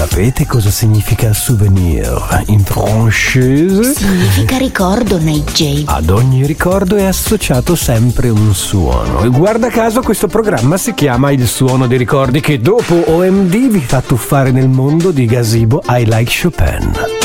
Sapete cosa significa souvenir in francese? Significa ricordo, Nate J. Ad ogni ricordo è associato sempre un suono. E guarda caso questo programma si chiama Il Suono dei Ricordi, che dopo OMD vi fa tuffare nel mondo di Gazebo I Like Chopin.